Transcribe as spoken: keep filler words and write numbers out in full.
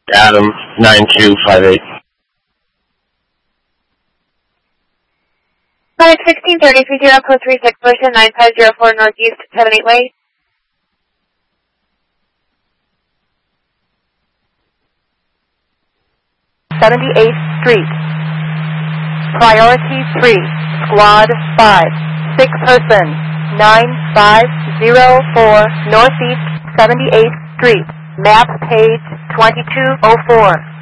Adam, nine two five eight. Flight sixteen thirty three zero code three six position nine five zero four Northeast seven eight way. seventy-eighth Street. Priority three, Squad five, six person, nine five zero four Northeast seventy-eighth Street, map page twenty-two oh four.